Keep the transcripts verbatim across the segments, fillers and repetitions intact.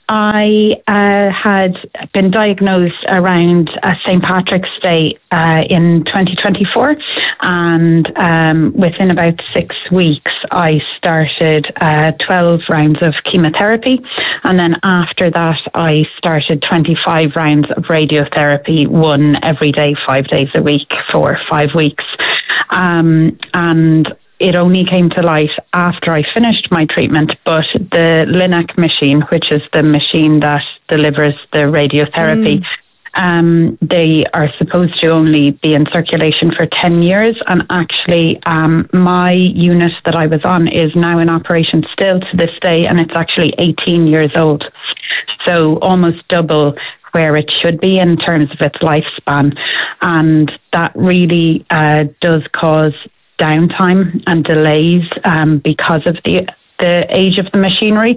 I uh, had been diagnosed around uh, Saint Patrick's Day uh, in twenty twenty-four, and um, within about six weeks I started uh, twelve rounds of chemotherapy, and then after that I started twenty-five rounds of radiotherapy, one every day, five days a week for five weeks. Um, and it only came to light after I finished my treatment, but the Linac machine, which is the machine that delivers the radiotherapy, mm. um, they are supposed to only be in circulation for ten years. And actually, um, my unit that I was on is now in operation still to this day, and it's actually eighteen years old. So almost double where it should be in terms of its lifespan. And that really uh, does cause downtime and delays um, because of the the age of the machinery,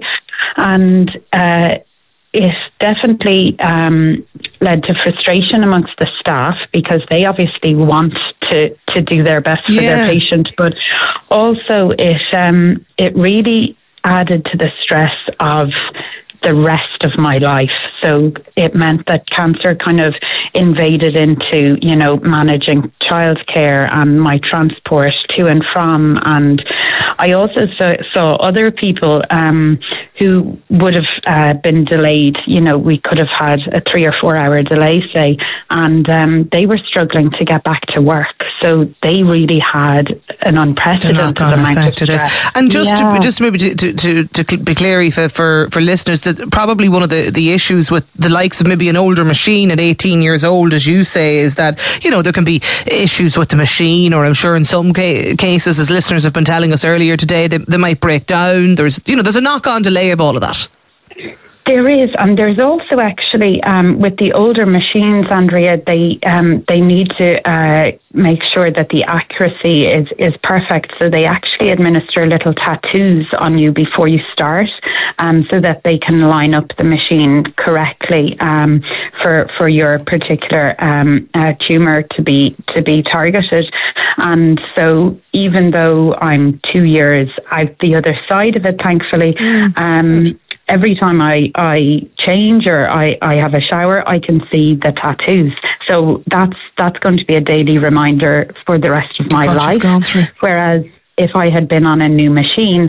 and uh, it definitely um, led to frustration amongst the staff, because they obviously want to, to do their best for yeah. their patient, but also it um, it really added to the stress of the rest of my life. So it meant that cancer kind of invaded into, you know, managing childcare and my transport to and from. And I also saw, saw other people um, who would have uh, been delayed. You know, we could have had a three or four hour delay, say, and um, they were struggling to get back to work. So they really had an unprecedented amount of stress. And just yeah. to, just maybe to, to, to be clear for, for, for listeners, that probably one of the, the issues with the likes of maybe an older machine at eighteen years old, as you say, is that, you know, there can be issues with the machine, or I'm sure in some ca- cases, as listeners have been telling us earlier today, they, they might break down. There's, you know, there's a knock-on delay of all of that. There is, and there's also actually um, with the older machines, Andrea, they um, they need to uh, make sure that the accuracy is, is perfect. So they actually administer little tattoos on you before you start, um, so that they can line up the machine correctly um, for for your particular um, uh, tumor to be to be targeted. And so even though I'm two years out the other side of it, thankfully. Mm, um, good. Every time I, I change or I, I have a shower, I can see the tattoos. So that's that's going to be a daily reminder for the rest of my life. Whereas if I had been on a new machine,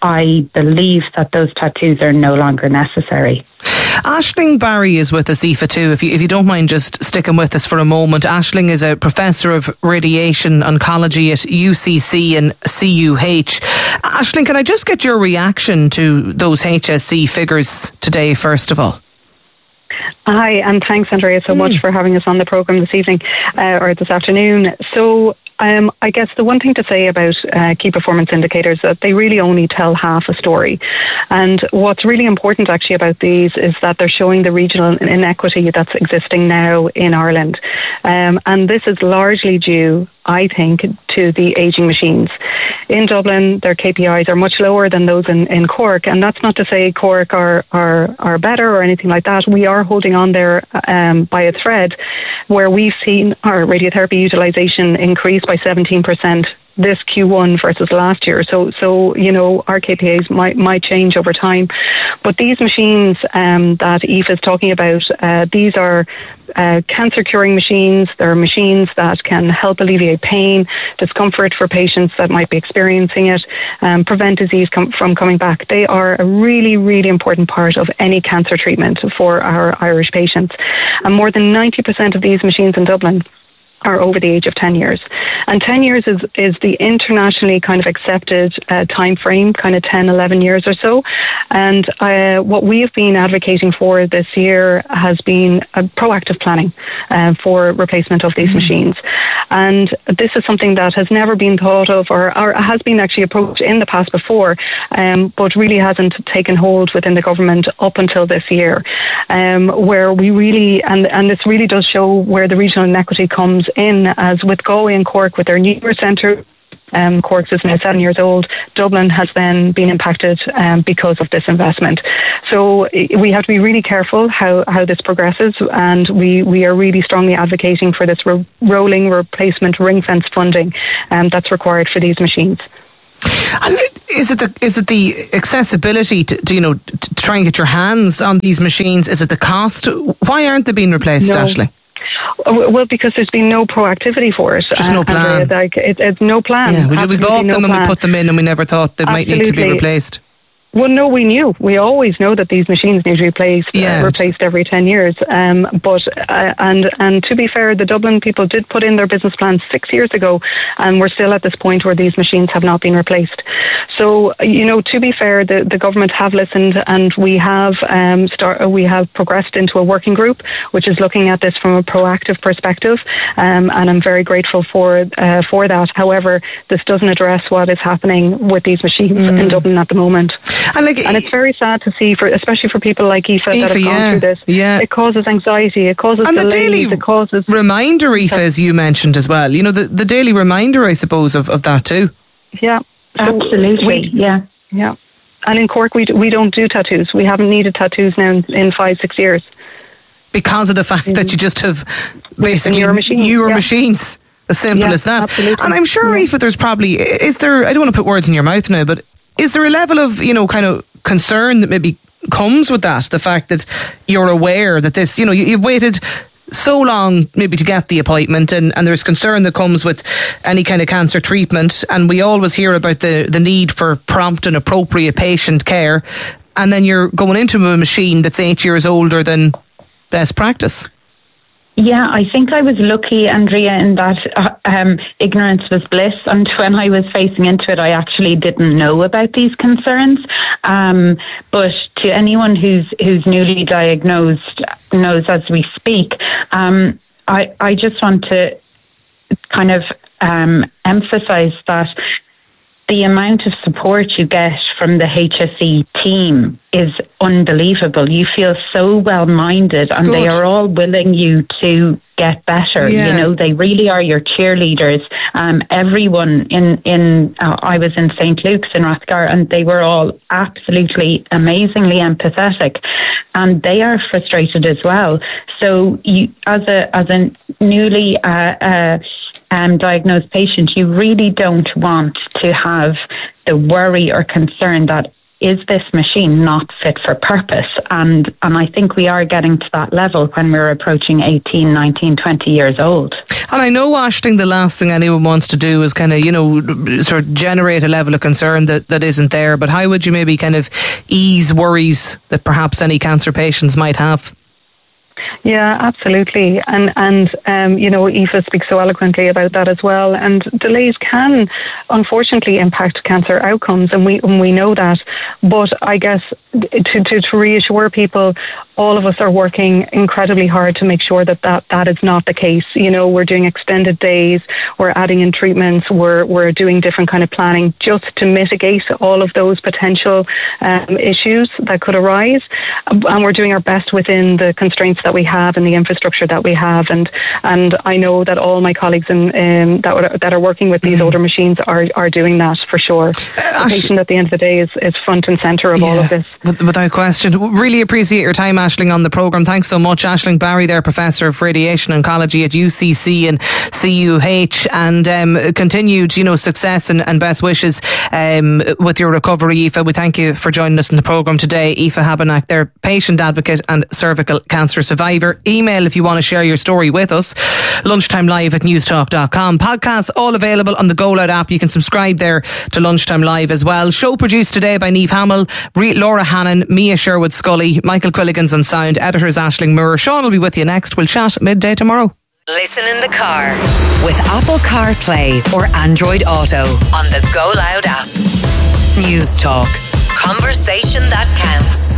I believe that those tattoos are no longer necessary. Aisling Barry is with us, Aoife, too. If you, if you don't mind just sticking with us for a moment. Aisling is a professor of radiation oncology at U C C and C U H. Aisling, can I just get your reaction to those H S C figures today, first of all? Hi, and thanks, Andrea, so mm. much for having us on the programme this evening, uh, or this afternoon. So, Um, I guess the one thing to say about uh, key performance indicators is that they really only tell half a story. And what's really important actually about these is that they're showing the regional inequity that's existing now in Ireland. Um, and this is largely due, I think, to the ageing machines. In Dublin, their K P Is are much lower than those in, in Cork. And that's not to say Cork are, are, are better or anything like that. We are holding on there um, by a thread, where we've seen our radiotherapy utilisation increase by seventeen percent this Q one versus last year. So, so you know, our K P Is might might change over time. But these machines um, that Aoife is talking about, uh, these are uh, cancer-curing machines. They're machines that can help alleviate pain, discomfort for patients that might be experiencing it, um, prevent disease com- from coming back. They are a really, really important part of any cancer treatment for our Irish patients. And more than ninety percent of these machines in Dublin are over the age of ten years. And ten years is, is the internationally kind of accepted uh, time frame, kind of ten, eleven years or so. And uh, what we have been advocating for this year has been a proactive planning uh, for replacement of these mm-hmm. machines. And this is something that has never been thought of, or, or has been actually approached in the past before, um, but really hasn't taken hold within the government up until this year, um, where we really, and, and this really does show where the regional inequity comes in, as with Galway and Cork with their newer centre. Um, Cork is now seven years old. Dublin has then been impacted um, because of this investment. So we have to be really careful how, how this progresses, and we, we are really strongly advocating for this ro- rolling replacement ring-fence funding um, that's required for these machines. And is it the is it the accessibility to, to you know to try and get your hands on these machines? Is it the cost? Why aren't they being replaced, no. Aisling? Well, because there's been no proactivity for it. Just no plan. Andrea, like it, it's no plan. Yeah, we, we bought no them plan. and we put them in, and we never thought they Absolutely. might need to be replaced. Well, no, we knew. We always know that these machines need replaced, yeah, uh, replaced every ten years. Um, but uh, and and to be fair, the Dublin people did put in their business plans six years ago, and we're still at this point where these machines have not been replaced. So, you know, to be fair, the, the government have listened, and we have um, start we have progressed into a working group which is looking at this from a proactive perspective, um, and I'm very grateful for uh, for that. However, this doesn't address what is happening with these machines mm. in Dublin at the moment. And, like, and it's very sad to see, for especially for people like Aoife, Aoife that have gone yeah, through this. Yeah. It causes anxiety, it causes and delays, the daily it causes... reminder, Aoife, as you mentioned as well. You know, the, the daily reminder, I suppose, of, of that too. Yeah. So Absolutely, we, yeah. Yeah. And in Cork, we, we don't do tattoos. We haven't needed tattoos now in, in five, six years. Because of the fact mm. that you just have basically newer machines. newer yeah. machines. As simple yeah, as that. Absolutely. And I'm sure, yeah. Aoife, there's probably, is there, I don't want to put words in your mouth now, but is there a level of, you know, kind of concern that maybe comes with that? The fact that you're aware that this, you know, you, you've waited so long maybe to get the appointment, and, and there's concern that comes with any kind of cancer treatment, and we always hear about the, the need for prompt and appropriate patient care, and then you're going into a machine that's eight years older than best practice. Yeah, I think I was lucky, Andrea, in that uh, um, ignorance was bliss. And when I was facing into it, I actually didn't know about these concerns. Um, but to anyone who's who's newly diagnosed, knows as we speak, um, I, I just want to kind of um, emphasize that the amount of support you get from the H S E team is unbelievable. You feel so well-minded, and Good. They are all willing you to get better. Yeah. You know, they really are your cheerleaders. Um, everyone in, in uh, I was in Saint Luke's in Rathgar, and they were all absolutely amazingly empathetic, and they are frustrated as well. So you, as a, as a newly, uh, uh, Um, diagnosed patient, you really don't want to have the worry or concern that is this machine not fit for purpose? And and I think we are getting to that level when we're approaching eighteen, nineteen, twenty years old. And I know, Aisling, the last thing anyone wants to do is kind of, you know, sort of generate a level of concern that, that isn't there. But how would you maybe kind of ease worries that perhaps any cancer patients might have? Yeah, absolutely. And, and um, you know, Aoife speaks so eloquently about that as well. And delays can, unfortunately, impact cancer outcomes, and we and we know that. But I guess to, to, to reassure people, all of us are working incredibly hard to make sure that, that that is not the case. You know, we're doing extended days, we're adding in treatments, we're we're doing different kind of planning just to mitigate all of those potential um, issues that could arise. And we're doing our best within the constraints that we have and the infrastructure that we have. And and I know that all my colleagues in, um, that are, that are working with these mm. older machines are, are doing that for sure. Uh, the patient at the end of the day is, is front and centre of yeah, all of this. Without question. Really appreciate your time, Aisling, on the programme. Thanks so much. Aisling Barry there, Professor of Radiation Oncology at U C C and C U H, and um, continued, you know, success and, and best wishes um, with your recovery, Aoife. We thank you for joining us in the programme today. Aoife Habenack, their patient advocate and cervical cancer survivor. Email if you want to share your story with us. Lunchtime Live at newstalk dot com. Podcasts all available on the Go Loud app. You can subscribe there to Lunchtime Live as well. Show produced today by Niamh Hamill, Re- Laura Hannon, Mia Sherwood Scully, Michael Quilligans on sound, editors Aisling Moore. Sean will be with you next. We'll chat midday tomorrow. Listen in the car with Apple CarPlay or Android Auto on the Go Loud app. News Talk. Conversation that counts.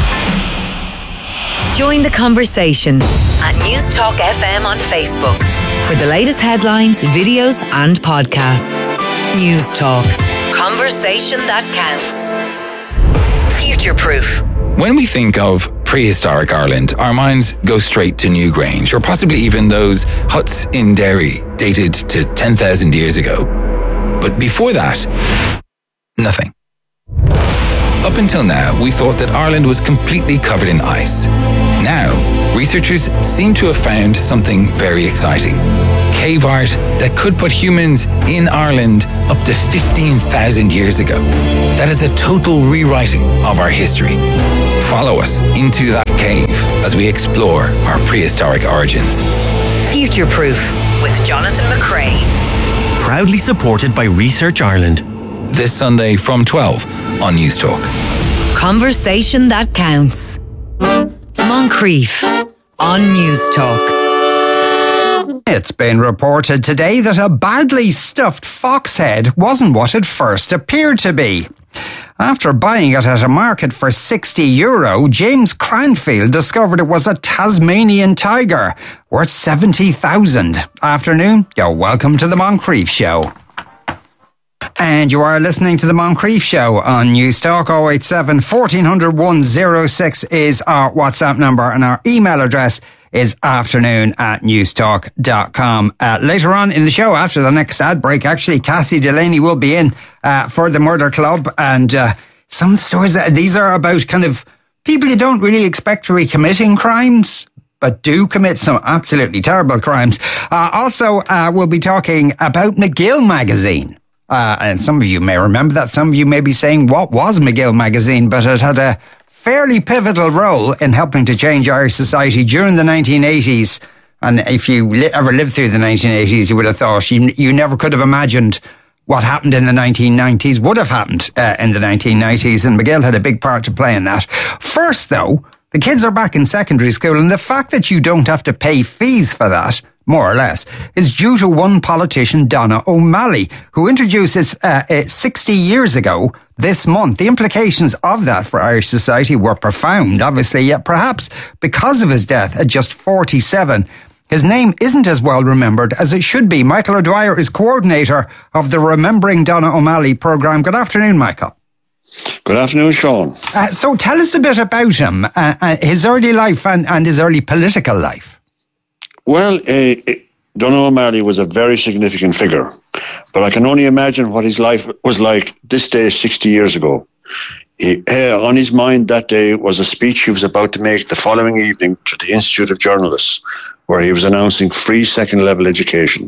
Join the conversation at News Talk F M on Facebook for the latest headlines, videos and podcasts. News Talk. Conversation that counts. Future proof. When we think of prehistoric Ireland, our minds go straight to Newgrange, or possibly even those huts in Derry dated to ten thousand years ago. But before that, nothing. Up until now, we thought that Ireland was completely covered in ice. Now, researchers seem to have found something very exciting. Cave art that could put humans in Ireland up to fifteen thousand years ago. That is a total rewriting of our history. Follow us into that cave as we explore our prehistoric origins. Future Proof with Jonathan McCrae. Proudly supported by Research Ireland. This Sunday from twelve on News Talk. Conversation that counts. Moncrief on News Talk. It's been reported today that a badly stuffed fox head wasn't what it first appeared to be. After buying it at a market for sixty euro, James Cranfield discovered it was a Tasmanian tiger worth seventy thousand. Afternoon, you're welcome to the Moncrief Show. And you are listening to the Moncrief Show on News Talk. oh eight seven, fourteen hundred, one oh six is our WhatsApp number, and our email address is afternoon at newstalk dot com. Uh, later on in the show, after the next ad break, actually, Cassie Delaney will be in uh, for the Murder Club. And uh, some of the stories, uh, these are about kind of people you don't really expect to be committing crimes, but do commit some absolutely terrible crimes. Uh, also, uh, we'll be talking about McGill Magazine. Uh, and some of you may remember that. Some of you may be saying, what was McGill Magazine? But it had a fairly pivotal role in helping to change Irish society during the nineteen eighties. And if you li- ever lived through the nineteen eighties, you would have thought you, you never could have imagined what happened in the nineteen nineties would have happened uh, in the nineteen nineties. And McGill had a big part to play in that. First, though, the kids are back in secondary school, and the fact that you don't have to pay fees for that, more or less, is due to one politician, Donna O'Malley, who introduces uh, uh, sixty years ago this month. The implications of that for Irish society were profound, obviously, yet perhaps because of his death at just forty-seven, his name isn't as well remembered as it should be. Michael O'Dwyer is coordinator of the Remembering Donna O'Malley programme. Good afternoon, Michael. Good afternoon, Sean. Uh, so tell us a bit about him, uh, uh, his early life and, and his early political life. Well, uh, Donna O'Malley was a very significant figure, but I can only imagine what his life was like this day sixty years ago. He, uh, on his mind that day was a speech he was about to make the following evening to the Institute of Journalists, where he was announcing free second-level education.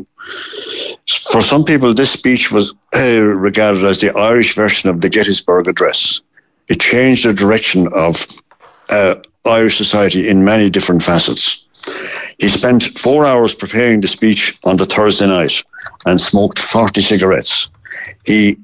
For some people, this speech was uh, regarded as the Irish version of the Gettysburg Address. It changed the direction of uh, Irish society in many different facets. He spent four hours preparing the speech on the Thursday night and smoked forty cigarettes. He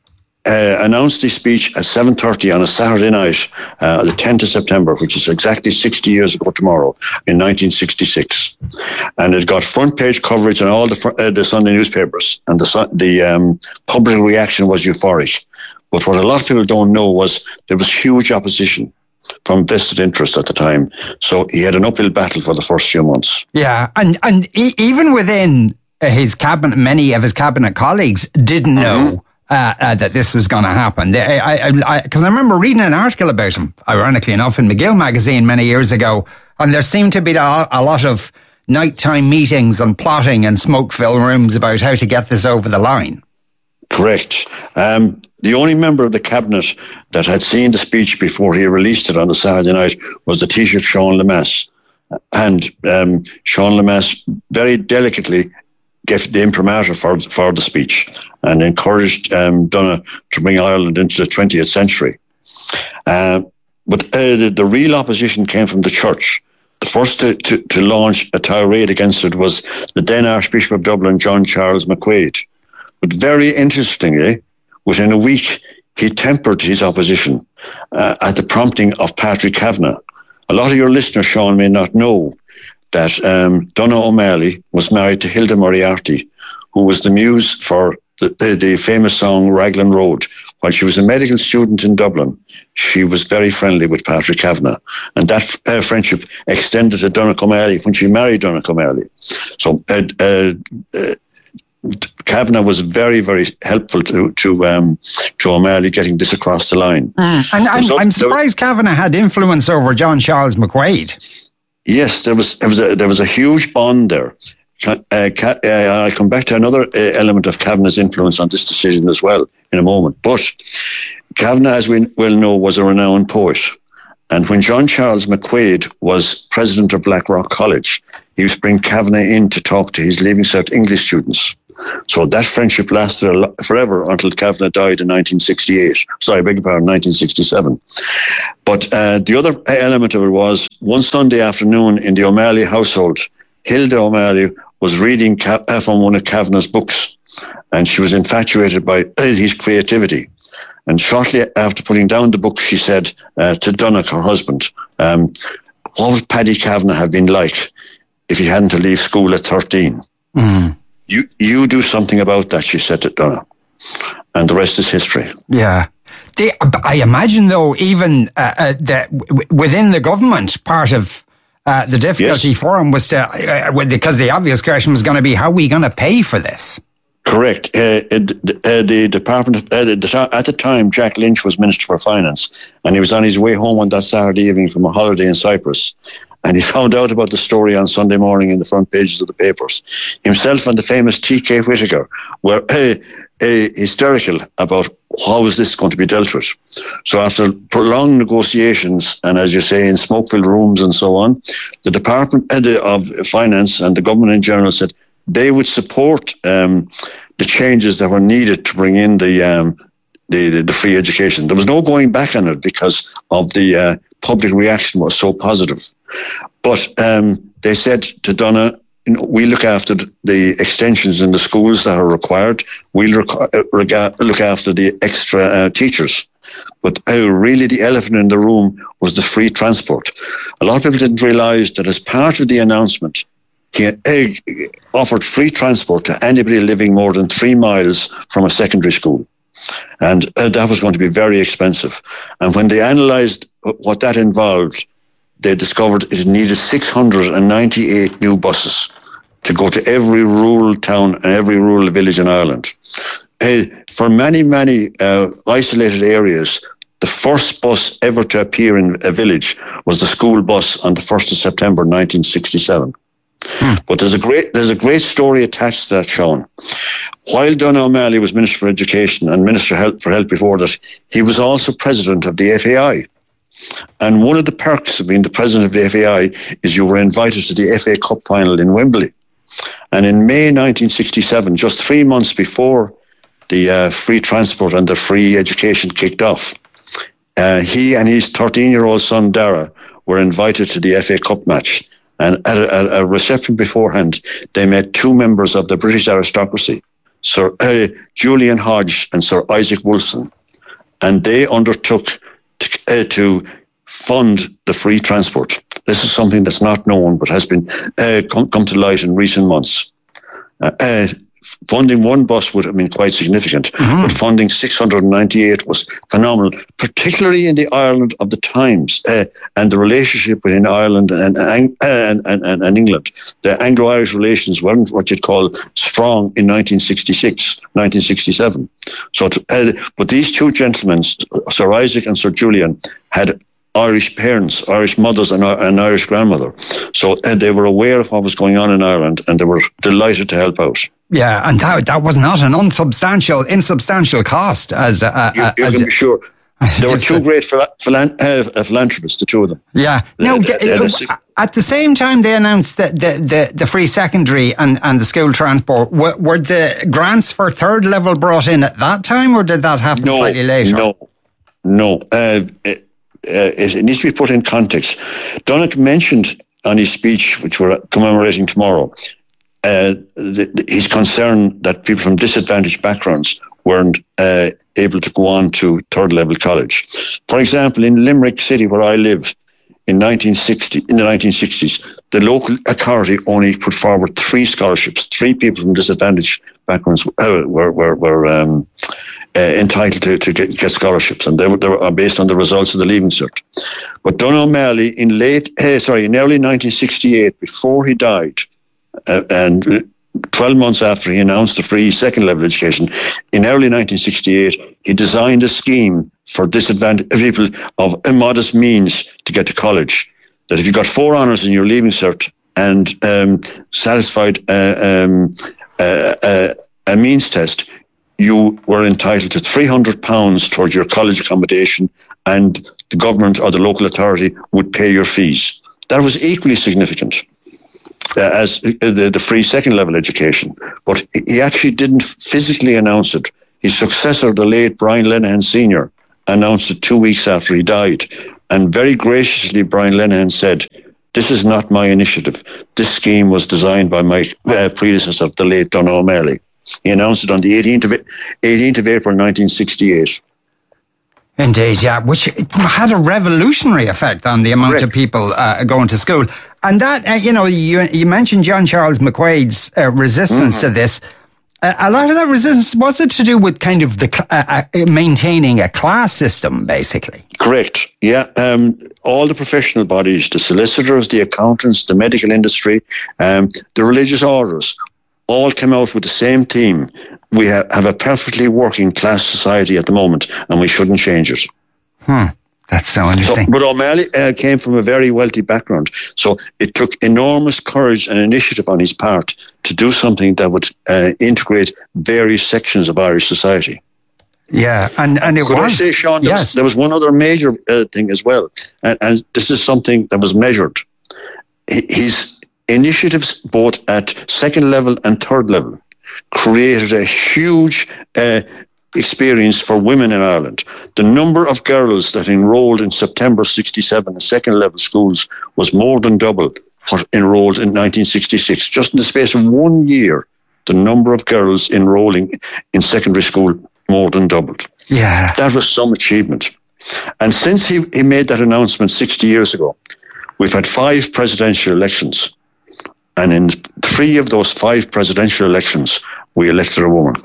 uh, announced his speech at seven thirty on a Saturday night, uh, the tenth of September, which is exactly sixty years ago tomorrow, in nineteen sixty-six. And it got front page coverage on all the, fr- uh, the Sunday newspapers, and the, the um, public reaction was euphoric. But what a lot of people don't know was there was huge opposition from vested interest at the time. So he had an uphill battle for the first few months. Yeah, and and e- even within his cabinet, many of his cabinet colleagues didn't know mm-hmm. uh, uh, that this was going to happen. Because I, I, I, I remember reading an article about him, ironically enough, in McGill Magazine many years ago, and there seemed to be a, a lot of nighttime meetings and plotting and smoke-filled rooms about how to get this over the line. Correct. Um, the only member of the cabinet that had seen the speech before he released it on the Saturday night was the Taoiseach Sean Lemass. And um, Sean Lemass very delicately gave the imprimatur for, for the speech and encouraged um, Donna to bring Ireland into the twentieth century. Uh, but uh, the, the real opposition came from the church. The first to, to, to launch a tirade against it was the then Archbishop of Dublin, John Charles McQuaid. But very interestingly, within a week, he tempered his opposition uh, at the prompting of Patrick Kavanagh. A lot of your listeners, Sean, may not know that um, Donna O'Malley was married to Hilda Moriarty, who was the muse for the, the, the famous song Raglan Road. While she was a medical student in Dublin, she was very friendly with Patrick Kavanagh. And that uh, friendship extended to Donna O'Malley when she married Donna O'Malley. So uh, uh, uh, Kavanagh was very, very helpful to to um, to O'Malley getting this across the line. Mm. And I'm, so, I'm surprised there, Kavanagh had influence over John Charles McQuaid. Yes, there was there was a, there was a huge bond there. Uh, uh, I'll come back to another uh, element of Kavanagh's influence on this decision as well in a moment. But Kavanagh, as we well know, was a renowned poet. And when John Charles McQuaid was president of Blackrock College, he used to bring Kavanagh in to talk to his Leaving Cert English students. So that friendship lasted a lo- forever until Kavanagh died in nineteen sixty-eight. Sorry, I beg your pardon, nineteen sixty-seven. But uh, the other element of it was one Sunday afternoon in the O'Malley household, Hilda O'Malley was reading Ka- from one of Kavanagh's books, and she was infatuated by his creativity. And shortly after putting down the book, she said uh, to Donagh, her husband, um, what would Paddy Kavanagh have been like if he hadn't to leave school at thirteen? Mm. You you do something about that, she said to Donagh. And the rest is history. Yeah. They, I imagine, though, even uh, uh, the, w- within the government, part of uh, the difficulty yes. for him was to, uh, because the obvious question was going to be, how are we going to pay for this? Correct. Uh, the, uh, the department uh, the, at the time, Jack Lynch was Minister for Finance, and he was on his way home on that Saturday evening from a holiday in Cyprus, and he found out about the story on Sunday morning in the front pages of the papers. Himself and the famous T K Whittaker were uh, uh, hysterical about how is this going to be dealt with. So after prolonged negotiations, and as you say, in smoke-filled rooms and so on, the Department uh, the, of Finance and the government in general said they would support um, the changes that were needed to bring in the, um, the, the the free education. There was no going back on it because of the uh, public reaction was so positive. But um, they said to Donagh, you know, we look after the extensions in the schools that are required. We'll rec- rega- look after the extra uh, teachers. But uh, really the elephant in the room was the free transport. A lot of people didn't realise that as part of the announcement, he uh, offered free transport to anybody living more than three miles from a secondary school. And uh, that was going to be very expensive. And when they analysed what that involved, they discovered it needed six hundred ninety-eight new buses to go to every rural town and every rural village in Ireland. Uh, for many, many uh, isolated areas, the first bus ever to appear in a village was the school bus on the first of September nineteen sixty-seven. Hmm. But there's a great there's a great story attached to that, Sean. While Donagh O'Malley was Minister for Education and Minister for Health before that, he was also President of the F A I. And one of the perks of being the President of the F A I is you were invited to the F A Cup final in Wembley. And in May nineteen sixty-seven, just three months before the uh, free transport and the free education kicked off, uh, he and his thirteen-year-old son, Dara, were invited to the F A Cup match. And at a, at a reception beforehand, they met two members of the British aristocracy, Sir uh, Julian Hodge and Sir Isaac Wilson. And they undertook to, uh, to fund the free transport. This is something that's not known, but has been uh, come, come to light in recent months. Uh, uh, funding one bus would have been quite significant, mm-hmm. but funding six hundred ninety-eight was phenomenal, particularly in the Ireland of the times uh, and the relationship between Ireland and, and, and, and, and England. The Anglo-Irish relations weren't what you'd call strong in nineteen sixty-six, nineteen sixty-seven. So, to, uh, but these two gentlemen, Sir Isaac and Sir Julian, had Irish parents, Irish mothers and an Irish grandmother. So uh, they were aware of what was going on in Ireland and they were delighted to help out. Yeah, and that that was not an unsubstantial, insubstantial cost. As uh, you, you as can be sure. There were two great phila- philan- uh, philanthropists, the two of them. Yeah. Now, the, the, uh, at the same time they announced the, the, the, the free secondary and, and the school transport, were, were the grants for third level brought in at that time, or did that happen no, slightly later? No, no. Uh, it, uh, it needs to be put in context. Donagh mentioned on his speech, which we're commemorating tomorrow, uh, the, the, his concern that people from disadvantaged backgrounds weren't uh, able to go on to third level college. For example, in Limerick City, where I live, in nineteen sixty, in the nineteen sixties, the local authority only put forward three scholarships. Three people from disadvantaged backgrounds uh, were were, were um, uh, entitled to, to get, get scholarships, and they were, they were based on the results of the Leaving Cert. But Donagh O'Malley, in late, uh, sorry, in early nineteen sixty-eight, before he died, uh, and twelve months after he announced the free second level education, in early nineteen sixty-eight, he designed a scheme for disadvantaged people of modest means to get to college. That if you got four honours in your Leaving Cert and um, satisfied uh, um, uh, uh, a means test, you were entitled to three hundred pounds towards your college accommodation, and the government or the local authority would pay your fees. That was equally significant uh, as the, the free second level education. But he actually didn't physically announce it. His successor, the late Brian Lenihan Senior, announced it two weeks after he died. And very graciously, Brian Lenihan said, "This is not my initiative. This scheme was designed by my uh, predecessor, the late Donogh O'Malley." He announced it on the eighteenth of April, nineteen sixty-eight. Indeed, yeah, which had a revolutionary effect on the amount Correct. of people uh, going to school. And that, uh, you know, you, you mentioned John Charles McQuaid's uh, resistance mm-hmm. to this. Uh, a lot of that resistance, was it to do with kind of the uh, uh, maintaining a class system, basically? Correct, yeah. Um, all the professional bodies, the solicitors, the accountants, the medical industry, um, the religious orders, all came out with the same theme. We have, have a perfectly working class society at the moment, and we shouldn't change it. Hmm. That's so interesting. So, but O'Malley uh, came from a very wealthy background, so it took enormous courage and initiative on his part to do something that would uh, integrate various sections of Irish society. Yeah, and, and it Could was... I say, Sean, there, yes. was, there was one other major uh, thing as well, and, and this is something that was measured. His initiatives, both at second level and third level, created a huge uh, experience for women in Ireland. The number of girls that enrolled in September sixty-seven in second level schools was more than double what enrolled in nineteen sixty-six. Just in the space of one year, the number of girls enrolling in secondary school more than doubled. Yeah. That was some achievement. And since he, he made that announcement sixty years ago, we've had five presidential elections. And in three of those five presidential elections, we elected a woman.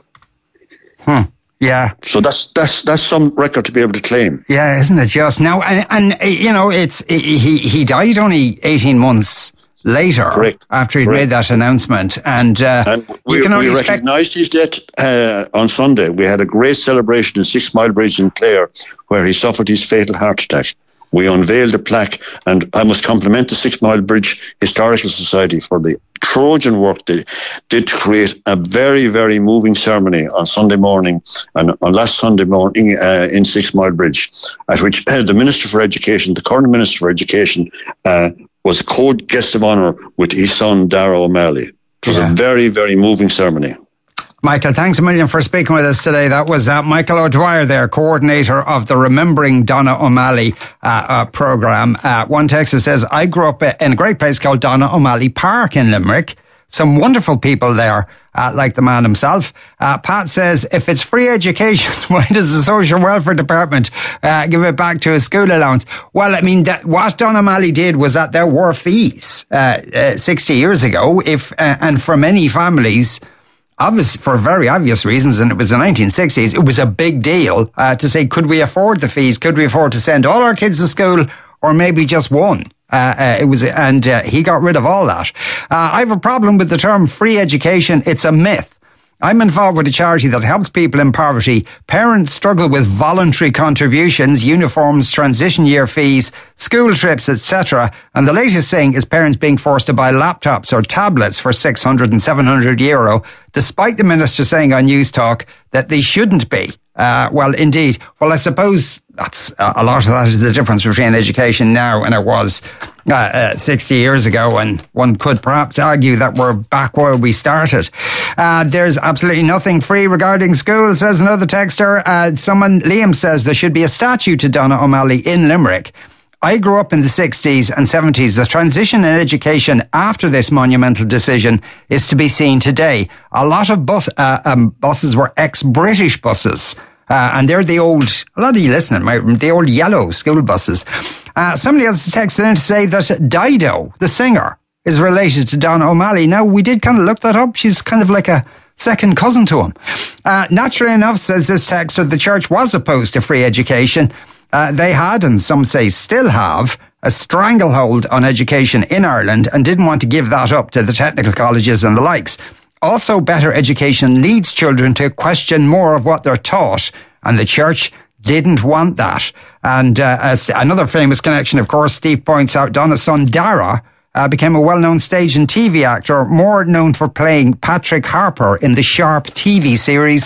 Hmm. Yeah. So that's that's that's some record to be able to claim. Yeah, isn't it just? Now, and, and you know, it's he he died only eighteen months later. Correct. After he'd Correct. made that announcement. And, uh, and we, you can only we expect- recognised his death uh, on Sunday. We had a great celebration in Six Mile Bridge in Clare, where he suffered his fatal heart attack. We unveiled a plaque, and I must compliment the Six Mile Bridge Historical Society for the Trojan work they did to create a very, very moving ceremony on Sunday morning, and on last Sunday morning uh, in Six Mile Bridge, at which uh, the Minister for Education, the current Minister for Education, uh, was a co-guest of honour with his son, Dara O'Malley. It was yeah. a very, very moving ceremony. Michael, thanks a million for speaking with us today. That was uh, Michael O'Dwyer there, coordinator of the Remembering Donogh O'Malley uh, uh, programme. Uh, one texter says, I grew up in a great place called Donogh O'Malley Park in Limerick. Some wonderful people there, uh, like the man himself. Uh, Pat says, if it's free education, why does the Social Welfare Department uh, give it back to a school allowance? Well, I mean, that, what Donogh O'Malley did was that there were fees uh, uh, sixty years ago, if uh, and for many families, obvious, for very obvious reasons, and it was the nineteen sixties, it was a big deal uh, to say, could we afford the fees? Could we afford to send all our kids to school, or maybe just one? Uh, uh, it was, and uh, he got rid of all that. Uh, I have a problem with the term free education. It's a myth. I'm involved with a charity that helps people in poverty. Parents struggle with voluntary contributions, uniforms, transition year fees, school trips, et cetera. And the latest thing is parents being forced to buy laptops or tablets for six hundred and seven hundred euro, despite the minister saying on News Talk that they shouldn't be. Uh, well, indeed. Well, I suppose that's uh, a lot of that is the difference between education now and it was uh, uh, sixty years ago. And one could perhaps argue that we're back where we started. Uh, there's absolutely nothing free regarding school, says another texter. Uh, someone, Liam, says there should be a statue to Donogh O'Malley in Limerick. I grew up in the sixties and seventies. The transition in education after this monumental decision is to be seen today. A lot of bus, uh, um, buses were ex-British buses. Uh, and they're the old, a lot of you listening, the old yellow school buses. Uh, somebody else texted in to say that Dido, the singer, is related to Donogh O'Malley. Now, we did kind of look that up. She's kind of like a second cousin to him. Uh, naturally enough, says this texter, the church was opposed to free education. Uh, they had, and some say still have, a stranglehold on education in Ireland and didn't want to give that up to the technical colleges and the likes. Also, better education leads children to question more of what they're taught, and the church didn't want that. And uh, as another famous connection, of course, Steve points out, Donagh's son Dara uh, became a well-known stage and T V actor, more known for playing Patrick Harper in the Sharp T V series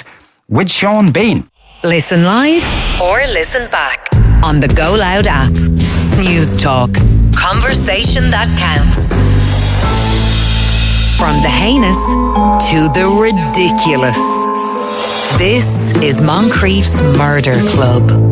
with Sean Bean. Listen live or listen back on the Go Loud app. News Talk. Conversation that counts. From the heinous to the ridiculous. This is Moncrief's Murder Club.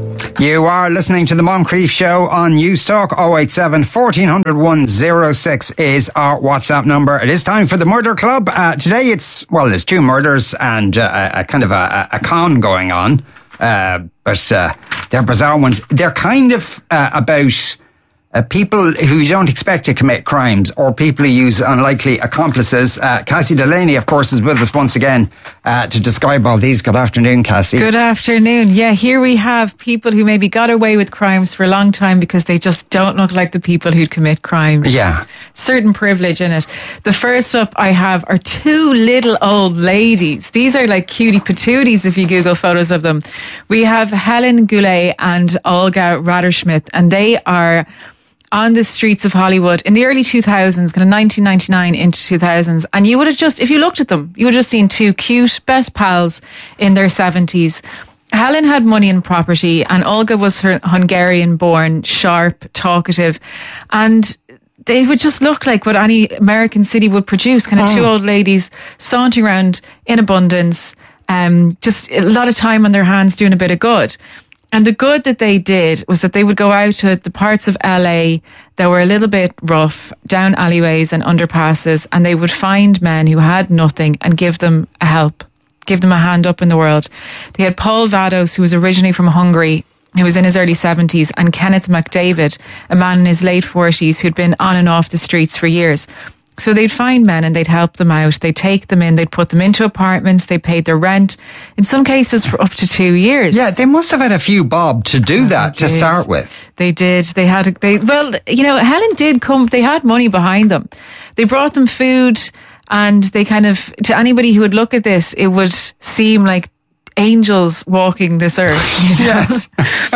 You are listening to the Moncrief Show on News Talk. oh eight seven, fourteen hundred, one oh six is our WhatsApp number. It is time for the Murder Club. Uh, today it's, well, there's two murders and uh, a kind of a, a con going on. Uh, but uh, they're bizarre ones. They're kind of uh, about uh, people who you don't expect to commit crimes or people who use unlikely accomplices. Uh, Cassie Delaney, of course, is with us once again uh, to describe all these. Good afternoon, Cassie. Good afternoon. Yeah, here we have people who maybe got away with crimes for a long time because they just don't look like the people who'd commit crimes. Yeah. Certain privilege in it. The first up I have are two little old ladies. These are like cutie patooties if you Google photos of them. We have Helen Goulet and Olga Raderschmidt, and they are on the streets of Hollywood in the early two thousands, kind of nineteen ninety-nine into two thousands. And you would have just, if you looked at them, you would have just seen two cute best pals in their seventies. Helen had money and property, and Olga was her Hungarian born, sharp, talkative, and they would just look like what any American city would produce. Kind of oh. two old ladies sauntering around in abundance, um, just a lot of time on their hands doing a bit of good. And the good that they did was that they would go out to the parts of L A that were a little bit rough, down alleyways and underpasses, and they would find men who had nothing and give them a help, give them a hand up in the world. They had Paul Vados, who was originally from Hungary, who was in his early seventies, and Kenneth McDavid, a man in his late forties who'd been on and off the streets for years. So they'd find men and they'd help them out. They'd take them in, they'd put them into apartments, they paid their rent, in some cases for up to two years. Yeah, they must have had a few bob to do oh, that to start with. They did. They had, they, well, you know, Helen did come, they had money behind them. They brought them food, and they kind of, to anybody who would look at this, it would seem like angels walking this earth. You know? Yes.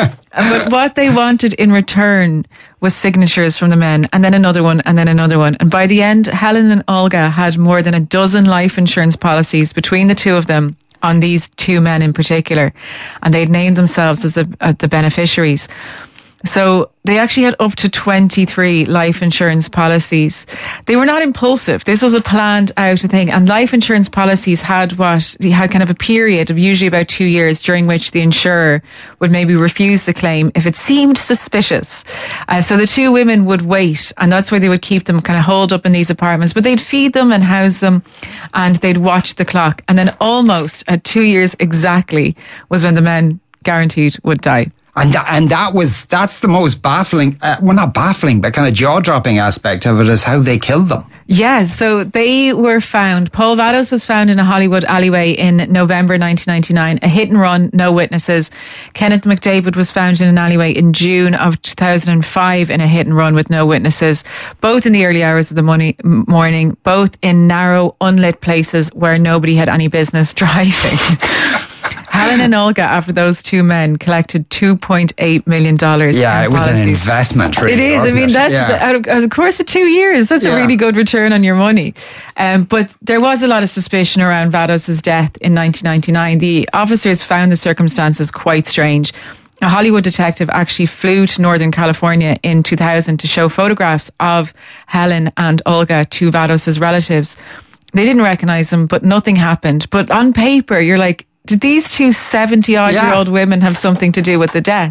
But what they wanted in return was signatures from the men, and then another one, and then another one. And by the end, Helen and Olga had more than a dozen life insurance policies between the two of them on these two men in particular. And they'd named themselves as the, uh, the beneficiaries. So they actually had up to twenty-three life insurance policies. They were not impulsive. This was a planned out thing. And life insurance policies had what, they had kind of a period of usually about two years during which the insurer would maybe refuse the claim if it seemed suspicious. Uh, so the two women would wait, and that's why they would keep them kind of holed up in these apartments. But they'd feed them and house them, and they'd watch the clock. And then almost at two years exactly was when the men guaranteed would die. And that, and that was, that's the most baffling, uh, well, not baffling, but kind of jaw-dropping aspect of it is how they killed them. Yeah, so they were found, Paul Vados was found in a Hollywood alleyway in November nineteen ninety-nine, a hit and run, no witnesses. Kenneth McDavid was found in an alleyway in June of two thousand five in a hit and run with no witnesses, both in the early hours of the money, morning, both in narrow, unlit places where nobody had any business driving. Helen and Olga, after those two men, collected two point eight million dollars. Yeah, it was policies. An investment, really. It is. I mean, it? that's yeah. the, out, of, out of the course of two years, that's yeah. a really good return on your money. Um, but there was a lot of suspicion around Vados' death in nineteen ninety-nine. The officers found the circumstances quite strange. A Hollywood detective actually flew to Northern California in two thousand to show photographs of Helen and Olga to Vados' relatives. They didn't recognize them, but nothing happened. But on paper, you're like, did these two seventy-odd-year-old yeah. women have something to do with the death?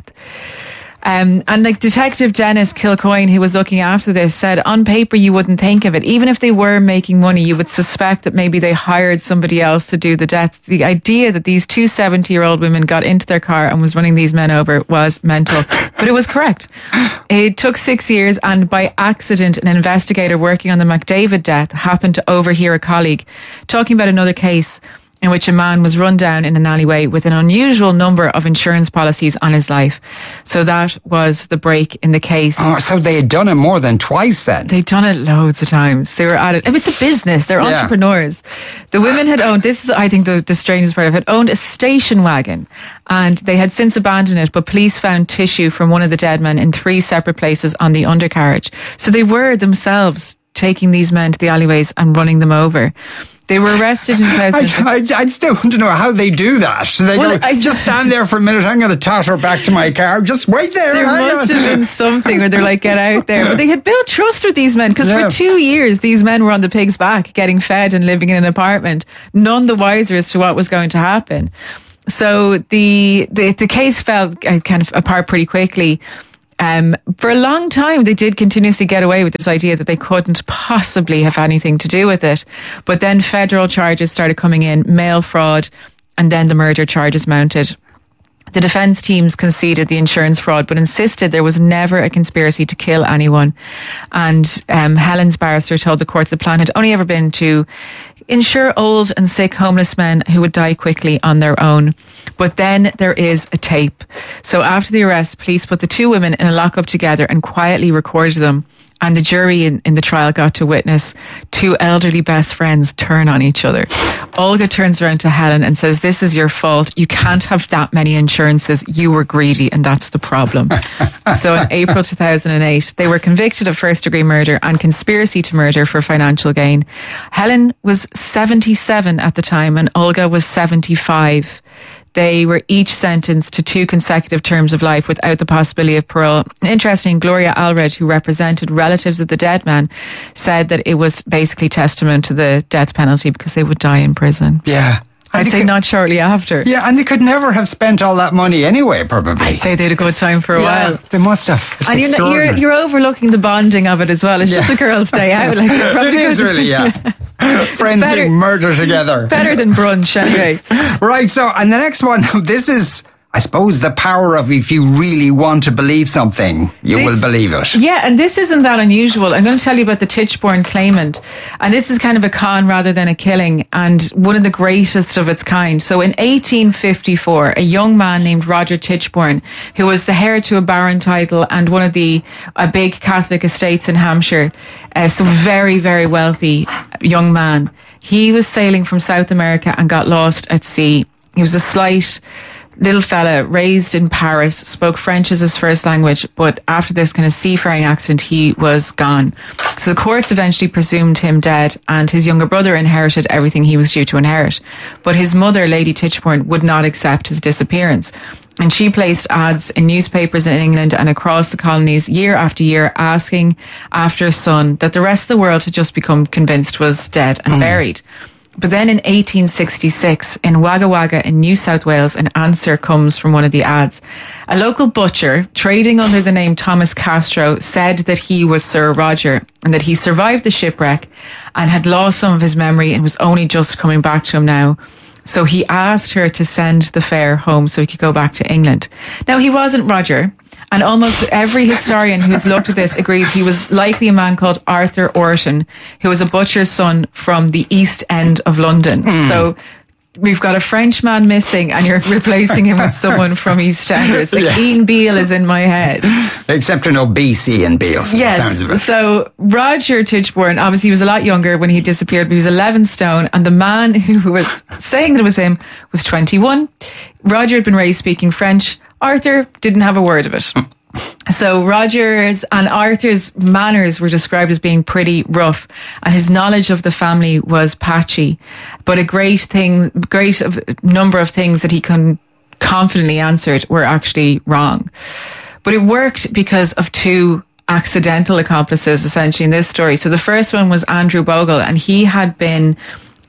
Um, and like Detective Dennis Kilcoyne, who was looking after this, said on paper you wouldn't think of it. Even if they were making money, you would suspect that maybe they hired somebody else to do the deaths. The idea that these two seventy-year-old women got into their car and was running these men over was mental. But it was correct. It took six years, and by accident, an investigator working on the McDavid death happened to overhear a colleague talking about another case in which a man was run down in an alleyway with an unusual number of insurance policies on his life. So that was the break in the case. Oh, so they had done it more than twice then? They'd done it loads of times. They were at it. If it's a business, they're yeah. entrepreneurs. The women had owned, this is I think the, the strangest part of it, had owned a station wagon, and they had since abandoned it, but police found tissue from one of the dead men in three separate places on the undercarriage. So they were themselves taking these men to the alleyways and running them over. They were arrested in two thousand. I, I, I still want to know how they do that. They well, go, I, just stand there for a minute. I'm going to totter back to my car. Just wait there. There must on. have been something where they're like, get out there. But they had built trust with these men because yeah. for two years, these men were on the pig's back, getting fed and living in an apartment, none the wiser as to what was going to happen. So the the, the case fell kind of apart pretty quickly. Um, for a long time, they did continuously get away with this idea that they couldn't possibly have anything to do with it. But then federal charges started coming in, mail fraud, and then the murder charges mounted. The defence teams conceded the insurance fraud, but insisted there was never a conspiracy to kill anyone. And um, Helen's barrister told the court the plan had only ever been to insure old and sick homeless men who would die quickly on their own. But then there is a tape. So after the arrest, police put the two women in a lockup together and quietly recorded them. And the jury in, in the trial got to witness two elderly best friends turn on each other. Olga turns around to Helen and says, this is your fault. You can't have that many insurances. You were greedy, and that's the problem. So in April two thousand eight, they were convicted of first-degree murder and conspiracy to murder for financial gain. Helen was seventy-seven at the time, and Olga was seventy-five. They were each sentenced to two consecutive terms of life without the possibility of parole. Interesting, Gloria Allred, who represented relatives of the dead man, said that it was basically testament to the death penalty because they would die in prison. Yeah. I'd say could, not shortly after. Yeah, and they could never have spent all that money anyway, probably. I'd say they had a good time for a yeah, while. They must have. It's and you're, you're, you're overlooking the bonding of it as well. It's yeah. just a girl's day out. Like, it is really, yeah. Friends better, who murder together. Better than brunch, anyway. Right, so, and the next one, this is, I suppose, the power of if you really want to believe something, you this, will believe it. Yeah, and this isn't that unusual. I'm going to tell you about the Tichborne claimant. And this is kind of a con rather than a killing, and one of the greatest of its kind. So in eighteen fifty-four, a young man named Roger Tichborne, who was the heir to a baron title and one of the a big Catholic estates in Hampshire, uh, so very, very wealthy young man, he was sailing from South America and got lost at sea. He was a slight little fella, raised in Paris, spoke French as his first language, but after this kind of seafaring accident, he was gone. So the courts eventually presumed him dead, and his younger brother inherited everything he was due to inherit. But his mother, Lady Tichborne, would not accept his disappearance. And she placed ads in newspapers in England and across the colonies year after year asking after a son that the rest of the world had just become convinced was dead and buried. But then in eighteen sixty-six, in Wagga Wagga in New South Wales, an answer comes from one of the ads. A local butcher, trading under the name Thomas Castro, said that he was Sir Roger and that he survived the shipwreck and had lost some of his memory and was only just coming back to him now. So he asked her to send the fare home so he could go back to England. Now, he wasn't Roger. And almost every historian who's looked at this agrees he was likely a man called Arthur Orton, who was a butcher's son from the East End of London. Mm. So we've got a French man missing and you're replacing him with someone from EastEnders. Like yes. Ian Beale is in my head. Except for no B C Ian Beale. Yes. Sounds of it. So Roger Tichborne, obviously he was a lot younger when he disappeared, but he was eleven stone. And the man who was saying that it was him was twenty-one. Roger had been raised speaking French. Arthur didn't have a word of it. So Roger's and Arthur's manners were described as being pretty rough, and his knowledge of the family was patchy. But a great thing, great number of things that he con- confidently answered were actually wrong. But it worked because of two accidental accomplices, essentially, in this story. So the first one was Andrew Bogle, and he had been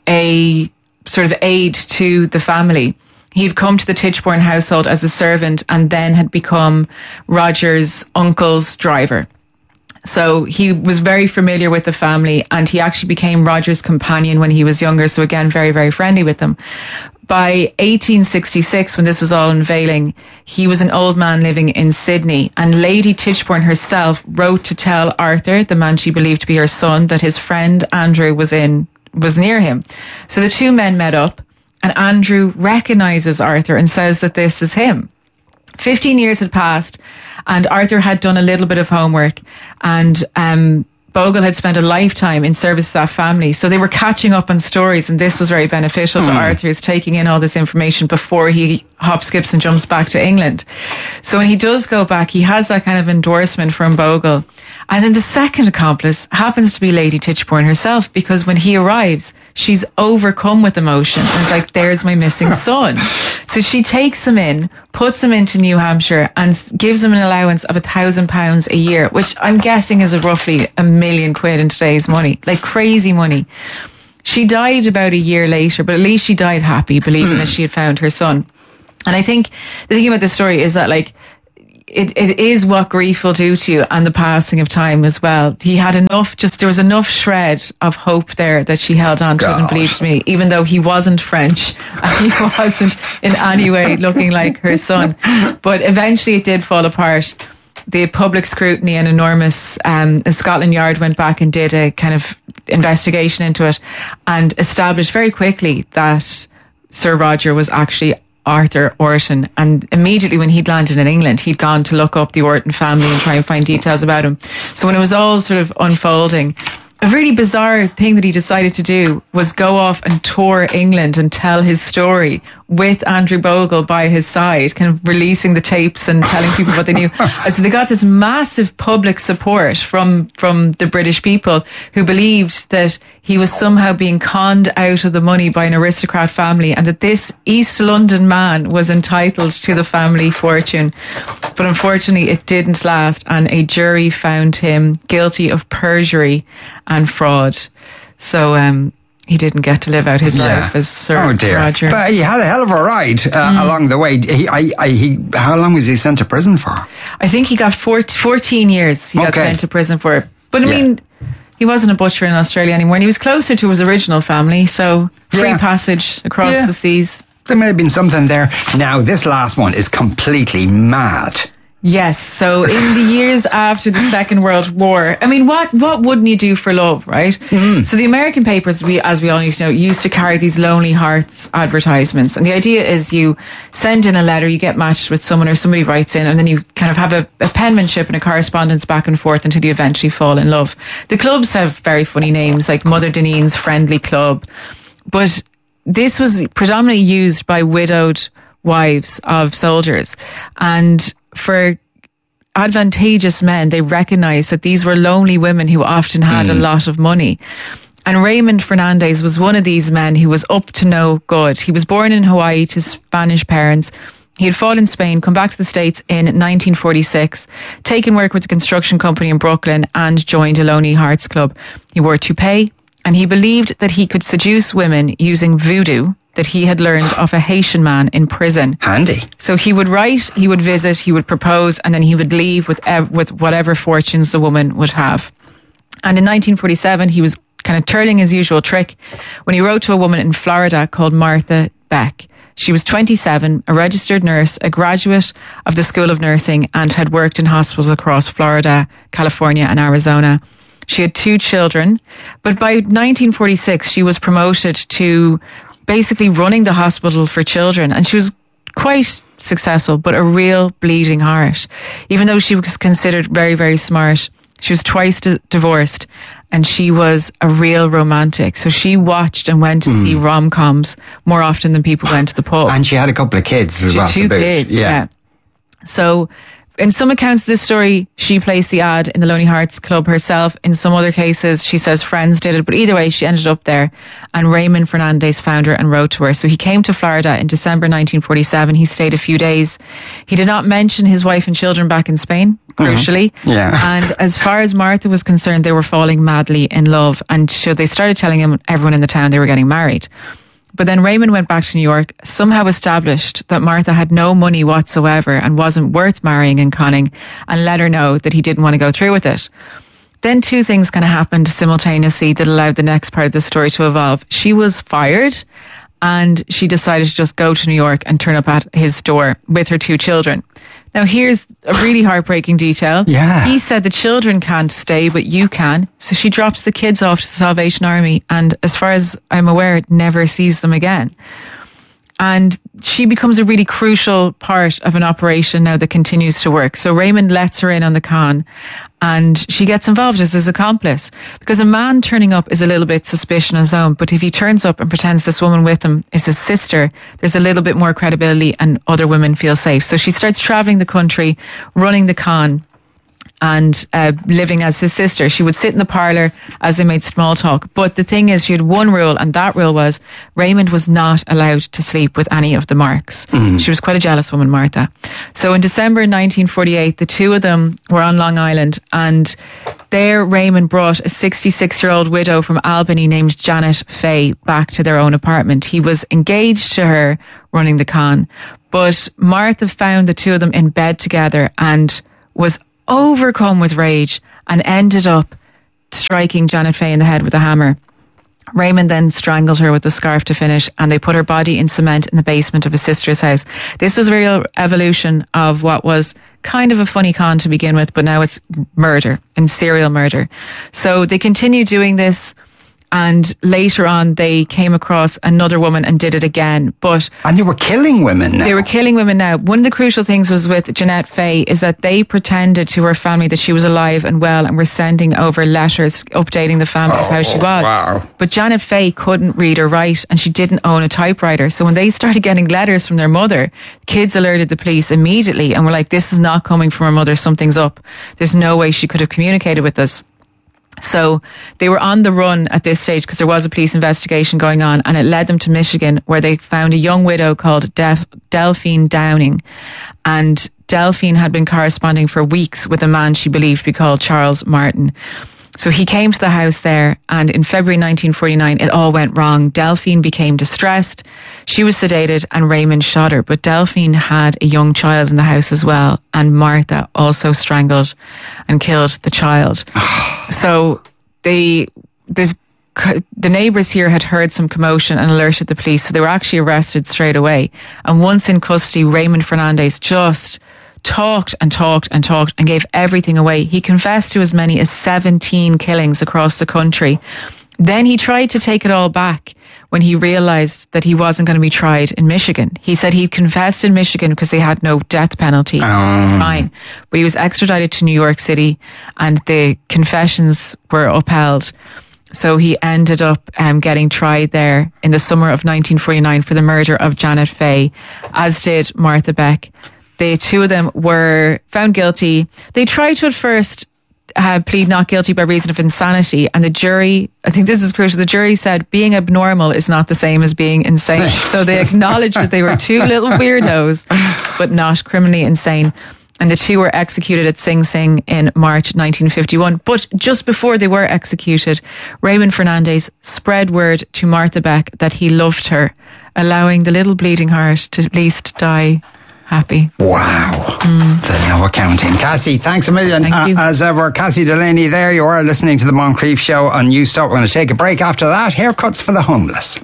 a sort of aide to the family. He'd come to the Tichborne household as a servant and then had become Roger's uncle's driver. So he was very familiar with the family, and he actually became Roger's companion when he was younger. So again, very, very friendly with them. By eighteen sixty-six, when this was all unveiling, he was an old man living in Sydney, and Lady Tichborne herself wrote to tell Arthur, the man she believed to be her son, that his friend Andrew was in, was near him. So the two men met up. And Andrew recognises Arthur and says that this is him. Fifteen years had passed, and Arthur had done a little bit of homework, and um, Bogle had spent a lifetime in service to that family. So they were catching up on stories, and this was very beneficial mm. to Arthur, is taking in all this information before he hop, skips and jumps back to England. So when he does go back, he has that kind of endorsement from Bogle. And then the second accomplice happens to be Lady Tichborne herself, because when he arrives, she's overcome with emotion. And it's like, there's my missing son. So she takes him in, puts him into New Hampshire and gives him an allowance of a thousand pounds a year, which I'm guessing is a roughly a million quid in today's money, like crazy money. She died about a year later, but at least she died happy, believing that she had found her son. And I think the thing about this story is that, like, it, it is what grief will do to you, and the passing of time as well. He had enough, just there was enough shred of hope there that she held on to God. And believed me, even though he wasn't French and he wasn't in any way looking like her son. But eventually it did fall apart. The public scrutiny and enormous, um, Scotland Yard went back and did a kind of investigation into it and established very quickly that Sir Roger was actually Arthur Orton. And immediately when he'd landed in England, he'd gone to look up the Orton family and try and find details about him. So when it was all sort of unfolding, a really bizarre thing that he decided to do was go off and tour England and tell his story with Andrew Bogle by his side, kind of releasing the tapes and telling people what they knew. So they got this massive public support from, from the British people who believed that he was somehow being conned out of the money by an aristocrat family and that this East London man was entitled to the family fortune. But unfortunately, it didn't last, and a jury found him guilty of perjury and fraud. So, um, he didn't get to live out his yeah. life as Sir oh dear. Roger. But he had a hell of a ride uh, mm. along the way. He, I, I, he, how long was he sent to prison for? I think he got fourteen years he got okay. sent to prison for. But I yeah. mean, he wasn't a butcher in Australia anymore, and he was closer to his original family, so free yeah. passage across yeah. the seas. There may have been something there. Now, this last one is completely mad. Yes, so in the years after the Second World War, I mean, what what wouldn't you do for love, right? Mm. So the American papers, we as we all used to know, used to carry these Lonely Hearts advertisements. And the idea is you send in a letter, you get matched with someone or somebody writes in, and then you kind of have a, a penmanship and a correspondence back and forth until you eventually fall in love. The clubs have very funny names, like Mother Deneen's Friendly Club. But this was predominantly used by widowed wives of soldiers. And for advantageous men, they recognized that these were lonely women who often had mm. a lot of money. And Raymond Fernandez was one of these men who was up to no good. He was born in Hawaii to Spanish parents. He had fought in Spain, come back to the States in nineteen forty-six, taken work with a construction company in Brooklyn, and joined a Lonely Hearts Club. He wore a toupee, and he believed that he could seduce women using voodoo that he had learned of a Haitian man in prison. Handy. So he would write, he would visit, he would propose, and then he would leave with ev- with whatever fortunes the woman would have. And in nineteen forty-seven, he was kind of turning his usual trick when he wrote to a woman in Florida called Martha Beck. She was twenty-seven, a registered nurse, a graduate of the School of Nursing, and had worked in hospitals across Florida, California, and Arizona. She had two children, but by nineteen forty-six, she was promoted to basically running the hospital for children, and she was quite successful, but a real bleeding heart. Even though she was considered very, very smart, she was twice di- divorced, and she was a real romantic. So she watched and went to mm. see rom-coms more often than people went to the pub. And she had a couple of kids as she well. Two kids, yeah. yeah. So in some accounts of this story, she placed the ad in the Lonely Hearts Club herself. In some other cases, she says friends did it. But either way, she ended up there. And Raymond Fernandez found her and wrote to her. So he came to Florida in December nineteen forty-seven. He stayed a few days. He did not mention his wife and children back in Spain, crucially. Mm-hmm. Yeah. And as far as Martha was concerned, they were falling madly in love. And so they started telling him, everyone in the town, they were getting married. But then Raymond went back to New York, somehow established that Martha had no money whatsoever and wasn't worth marrying and conning, and let her know that he didn't want to go through with it. Then two things kind of happened simultaneously that allowed the next part of the story to evolve. She was fired, and she decided to just go to New York and turn up at his door with her two children. Now, here's a really heartbreaking detail. Yeah. He said the children can't stay, but you can. So she drops the kids off to the Salvation Army, and as far as I'm aware, never sees them again. And she becomes a really crucial part of an operation now that continues to work. So Raymond lets her in on the con, and she gets involved as his accomplice, because a man turning up is a little bit suspicious on his own, but if he turns up and pretends this woman with him is his sister, there's a little bit more credibility and other women feel safe. So she starts travelling the country, running the con, and uh, living as his sister. She would sit in the parlour as they made small talk. But the thing is, she had one rule, and that rule was Raymond was not allowed to sleep with any of the Marks. Mm. She was quite a jealous woman, Martha. So in December nineteen forty-eight, the two of them were on Long Island, and there Raymond brought a sixty-six-year-old widow from Albany named Janet Fay back to their own apartment. He was engaged to her running the con, but Martha found the two of them in bed together and was overcome with rage and ended up striking Janet Fay in the head with a hammer. Raymond then strangled her with a scarf to finish, and they put her body in cement in the basement of his sister's house. This was a real evolution of what was kind of a funny con to begin with, but now it's murder and serial murder. So they continue doing this, and later on they came across another woman and did it again. But and they were killing women now. They were killing women now. One of the crucial things was with Jeanette Fay is that they pretended to her family that she was alive and well, and were sending over letters updating the family oh, of how she was. Wow. But Janet Fay couldn't read or write, and she didn't own a typewriter. So when they started getting letters from their mother, kids alerted the police immediately and were like, this is not coming from her mother, something's up. There's no way she could have communicated with us. So they were on the run at this stage because there was a police investigation going on, and it led them to Michigan, where they found a young widow called Def- Delphine Downing. And Delphine had been corresponding for weeks with a man she believed to be called Charles Martin. So he came to the house there, and in February nineteen forty-nine, it all went wrong. Delphine became distressed. She was sedated, and Raymond shot her. But Delphine had a young child in the house as well, and Martha also strangled and killed the child. So they, the the neighbours here had heard some commotion and alerted the police, so they were actually arrested straight away. And once in custody, Raymond Fernandez just talked and talked and talked and gave everything away. He confessed to as many as seventeen killings across the country. Then he tried to take it all back when he realised that he wasn't going to be tried in Michigan. He said he confessed in Michigan because they had no death penalty. Um. Fine. But he was extradited to New York City, and the confessions were upheld. So he ended up um, getting tried there in the summer of nineteen forty-nine for the murder of Janet Fay, as did Martha Beck. The two of them were found guilty. They tried to at first uh, plead not guilty by reason of insanity, and the jury, I think this is crucial, the jury said being abnormal is not the same as being insane. So they acknowledged that they were two little weirdos, but not criminally insane. And the two were executed at Sing Sing in March nineteen fifty-one. But just before they were executed, Raymond Fernandez spread word to Martha Beck that he loved her, allowing the little bleeding heart to at least die happy. Wow. Mm. There's no accounting. Cassie, thanks a million. Thank you. Uh, as ever, Cassie Delaney there. You are listening to the Moncrief Show on News Talk. We're going to take a break after that. Haircuts for the homeless.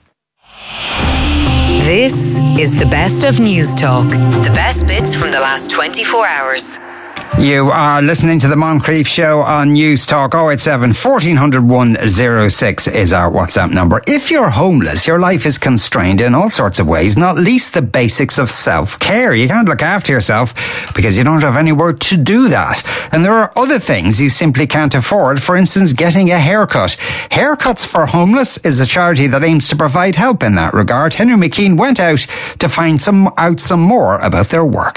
This is the best of News Talk. The best bits from the last twenty-four hours. You are listening to the Moncrief Show on News Talk. oh eight seven, fourteen hundred, one oh six is our WhatsApp number. If you're homeless, your life is constrained in all sorts of ways, not least the basics of self-care. You can't look after yourself because you don't have anywhere to do that. And there are other things you simply can't afford. For instance, getting a haircut. Haircuts for Homeless is a charity that aims to provide help in that regard. Henry McKean went out to find some out some more about their work.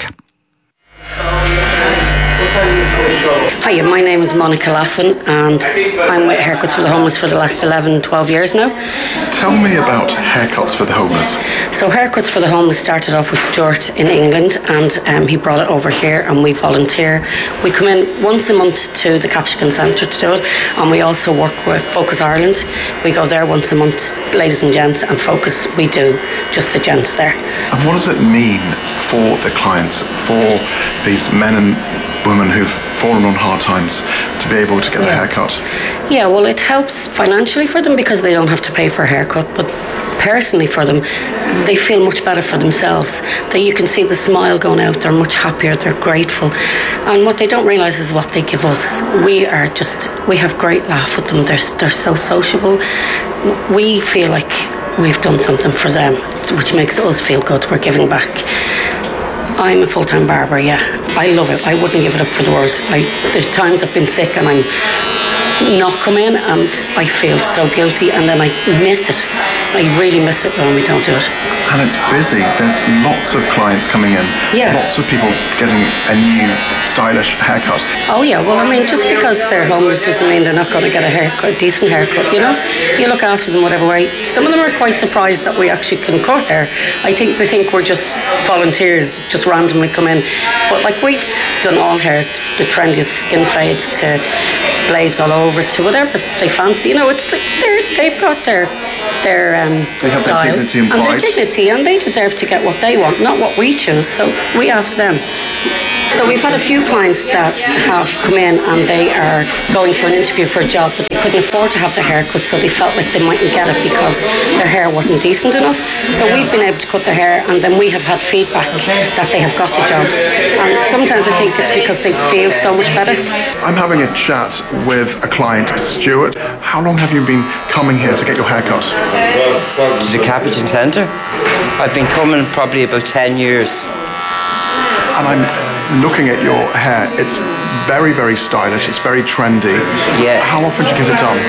Hiya, my name is Monica Laffin, and I'm with Haircuts for the Homeless for the last eleven, twelve years now. Tell me about Haircuts for the Homeless. So Haircuts for the Homeless started off with Stuart in England, and um, he brought it over here, and we volunteer. We come in once a month to the Capsicum Centre to do it, and we also work with Focus Ireland. We go there once a month, ladies and gents, and Focus, we do just the gents there. And what does it mean for the clients, for these men and women who've fallen on hard times, to be able to get yeah. a haircut? Yeah, well, it helps financially for them because they don't have to pay for a haircut, but personally for them, they feel much better for themselves. That you can see the smile going out, they're much happier, they're grateful. And what they don't realise is what they give us. We are just, we have great laugh with them, they're, they're so sociable. We feel like we've done something for them, which makes us feel good. We're giving back. I'm a full-time barber, yeah. I love it. I wouldn't give it up for the world. I, there's times I've been sick and I'm not come in and I feel so guilty, and then I miss it. I really miss it when we don't do it. And it's busy. There's lots of clients coming in. Yeah. Lots of people getting a new stylish haircut. Oh yeah, well I mean, just because they're homeless doesn't mean they're not going to get a haircut, a decent haircut, you know? You look after them whatever way. Some of them are quite surprised that we actually can cut hair. I think they think we're just volunteers, just randomly come in. But like, we've done all hairs, the trendiest skin fades to blades all over to whatever they fancy. You know, it's like they're, they've got their their um, they have style their dignity and, and pride. their dignity, and they deserve to get what they want, not what we choose. So we ask them. So we've had a few clients that have come in and they are going for an interview for a job, but they couldn't afford to have their hair cut, so they felt like they mightn't get it because their hair wasn't decent enough. So we've been able to cut their hair, and then we have had feedback that they have got the jobs. And sometimes I think it's because they feel so much better. I'm having a chat with a client, Stuart. How long have you been coming here to get your hair cut? To the Capuchin Centre. I've been coming probably about ten years. And I'm looking at your hair. It's very, very stylish. It's very trendy. Yeah. How often do you get it done?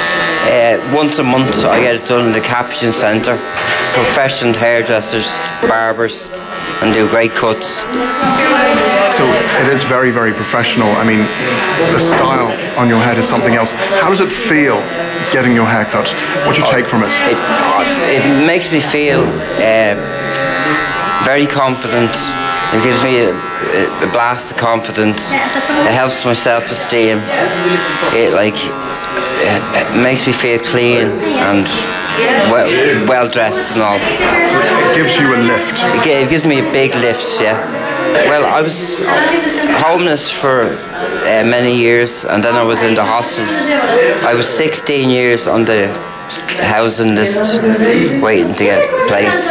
Uh, once a month I get it done in the Capuchin Centre. Professional hairdressers, barbers, and do great cuts. So it is very, very professional. I mean, the style on your head is something else. How does it feel getting your hair cut? What do you take from it? It, it makes me feel uh, very confident. It gives me a, a blast of confidence. It helps my self-esteem. It like it makes me feel clean and well, well dressed and all. So it gives you a lift. It, it gives me a big lift, yeah. Well, I was homeless for uh, many years, and then I was in the hostels. I was sixteen years on the housing list, waiting to get a place,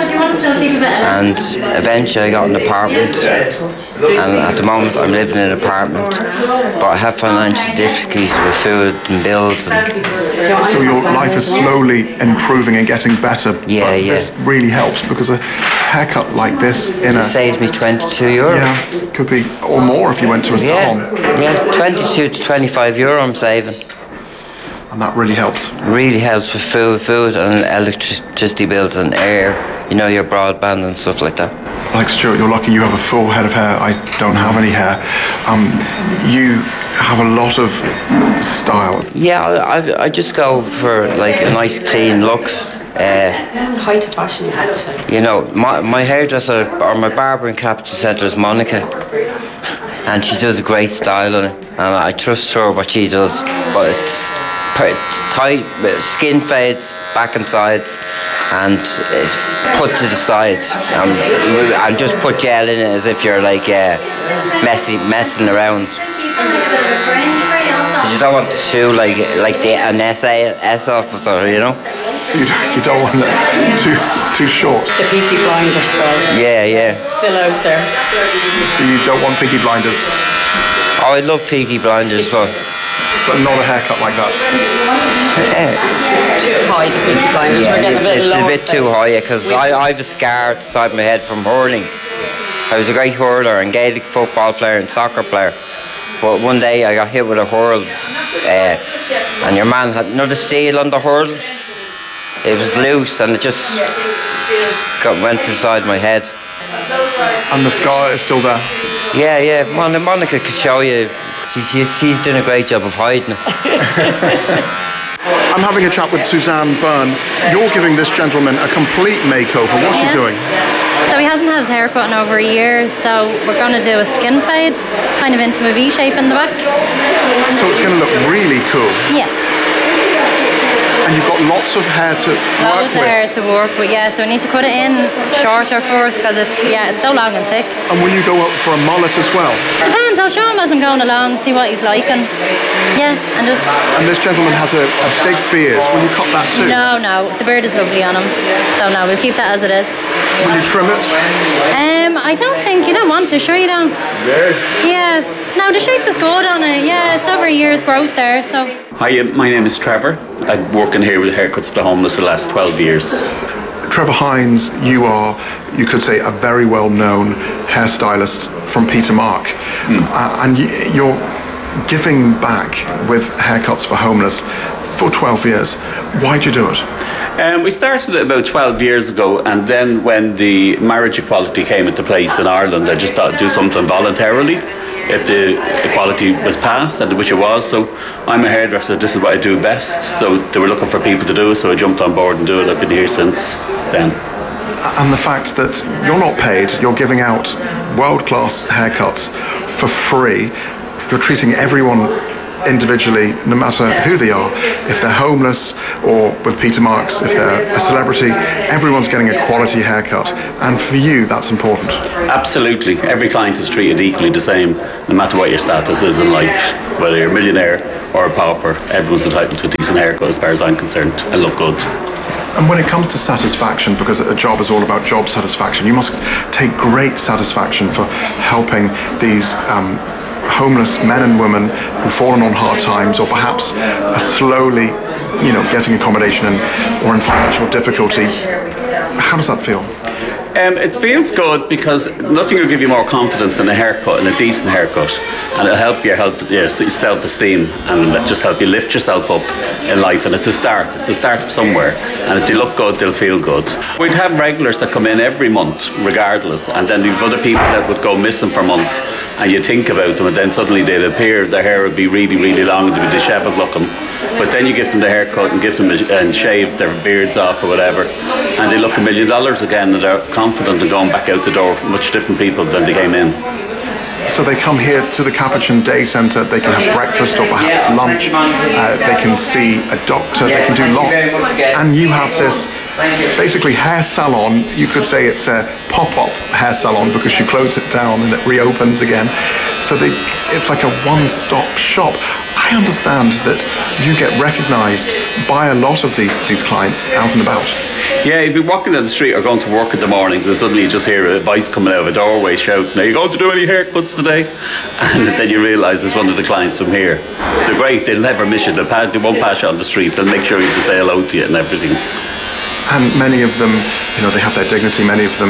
and eventually I got an apartment, and at the moment I'm living in an apartment, but I have financial difficulties with food and bills. And so your life is slowly improving and getting better. Yeah, but yeah. This really helps, because a haircut like this in it a saves me twenty-two euro. Yeah, could be or more if you went to a yeah, salon. Yeah, twenty-two to twenty-five euro I'm saving. And that really helps. Really helps with food, food and electricity bills and air, you know, your broadband and stuff like that. Like Stuart, you're lucky you have a full head of hair. I don't have any hair. Um, you have a lot of style. Yeah, I, I, I just go for like a nice clean look. Uh, Height of fashion, you have to say. You know, my, my hairdresser or my barber in Capuchin Centre is Monica, and she does a great style on it, and I trust her what she does. But it's tight, skin fades, back and sides, and uh, put to the side, um, and just put gel in it as if you're like uh, messy, messing around. Because you don't want to shoe like like the an S A S officer, you know. So you don't, you don't want it too too short. The Peaky Blinders style. Yeah, yeah. Still out there. So you don't want Peaky Blinders. Oh, I love Peaky Blinders, but. But not a haircut like that. Yeah. It's too high, the Peaky Blinders. Yeah, We're getting a bit it's low. a bit too high, yeah, because I, I have a scar at the side of my head from hurling. I was a great hurler and Gaelic football player and soccer player. But one day I got hit with a hurl, uh, and your man had another steel on the hurl. It was loose and it just got, went to the side of my head. And the scar is still there? Yeah, yeah. Mon- Monica could show you. She, she, she's doing a great job of hiding it. I'm having a chat with Suzanne Byrne. You're giving this gentleman a complete makeover. What's Yeah. he doing? So he hasn't had his hair cut in over a year, so we're going to do a skin fade, kind of into a V shape in the back. So it's going to look really cool. Yeah. And you've got lots of hair to work Loads of with. hair to work with, yeah, so we need to cut it in shorter first because it's, yeah, it's so long and thick. And will you go up for a mullet as well? Depends, I'll show him as I'm going along, see what he's liking. Yeah, and just... And this gentleman has a, a big beard. Will you cut that too? No, no, the beard is lovely on him. So no, we'll keep that as it is. Will you trim it? Um, I don't think, you don't want to, sure you don't. Yeah, no, the shape is good on it, yeah, it's over a year's growth there, so... Hi, my name is Trevor. I've been working here with Haircuts for the Homeless for the last twelve years. Trevor Hines, you are, you could say, a very well-known hairstylist from Peter Mark. Mm. Uh, and y- you're giving back with haircuts for homeless for twelve years. Why do you do it? Um, we started it about twelve years ago, and then when the marriage equality came into place in Ireland, I just thought I'd do something voluntarily if the equality was passed, and which it was. So I'm a hairdresser, this is what I do best. So they were looking for people to do it, so I jumped on board and do it. I've been here since then. And the fact that you're not paid, you're giving out world-class haircuts for free, you're treating everyone individually, no matter who they are, if they're homeless or with Peter Marks, if they're a celebrity, everyone's getting a quality haircut. And for you, that's important. Absolutely. Every client is treated equally the same, no matter what your status is in life. Whether you're a millionaire or a pauper, everyone's entitled to a decent haircut as far as I'm concerned, and look good. And when it comes to satisfaction, because a job is all about job satisfaction, you must take great satisfaction for helping these um, homeless men and women who've fallen on hard times, or perhaps are slowly, you know, getting accommodation and, or in financial difficulty. How does that feel? Um, it feels good because nothing will give you more confidence than a haircut, and a decent haircut, and it'll help your health, yeah, self-esteem, and just help you lift yourself up in life. And it's a start. It's the start of somewhere. And if they look good, they'll feel good. We'd have regulars that come in every month, regardless, and then you've other people that would go missing for months, and you think about them, and then suddenly they'd appear. Their hair would be really, really long, and they'd be dishevelled looking. But then you give them the haircut and give them a, and shave their beards off or whatever, and they look a million dollars again, and they're confident in going back out the door, much different people than they came in. So they come here to the Capuchin Day Centre, they can have breakfast or perhaps lunch, uh, they can see a doctor, they can do lots. And you have this basically hair salon. You could say it's a pop-up hair salon because you close it down and it reopens again. So they, it's like a one-stop shop. I understand that you get recognised by a lot of these, these clients out and about. Yeah, you'd be walking down the street or going to work in the mornings, and suddenly you just hear a voice coming out of a doorway shouting, "Are you going to do any haircuts today?" And then you realise it's one of the clients from here. They're great, they'll never miss you, they'll pass, they won't pass you on the street, they'll make sure you can say hello to you and everything. And many of them, you know, they have their dignity, many of them